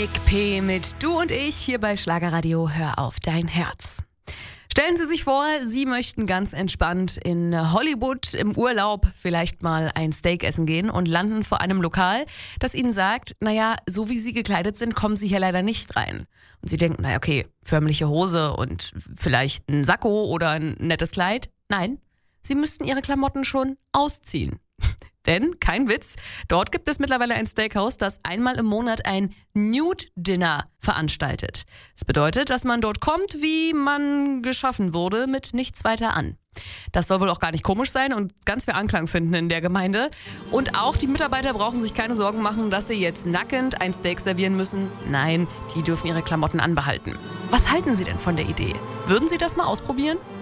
Nick P. mit Du und ich hier bei Schlagerradio Hör auf dein Herz. Stellen Sie sich vor, Sie möchten ganz entspannt in Hollywood im Urlaub vielleicht mal ein Steak essen gehen und landen vor einem Lokal, das Ihnen sagt, naja, so wie Sie gekleidet sind, kommen Sie hier leider nicht rein. Und Sie denken, naja, okay, förmliche Hose und vielleicht ein Sakko oder ein nettes Kleid. Nein, Sie müssten Ihre Klamotten schon ausziehen. Denn, kein Witz, dort gibt es mittlerweile ein Steakhouse, das einmal im Monat ein Nude-Dinner veranstaltet. Das bedeutet, dass man dort kommt, wie man geschaffen wurde, mit nichts weiter an. Das soll wohl auch gar nicht komisch sein und ganz viel Anklang finden in der Gemeinde. Und auch die Mitarbeiter brauchen sich keine Sorgen machen, dass sie jetzt nackend ein Steak servieren müssen. Nein, die dürfen ihre Klamotten anbehalten. Was halten Sie denn von der Idee? Würden Sie das mal ausprobieren?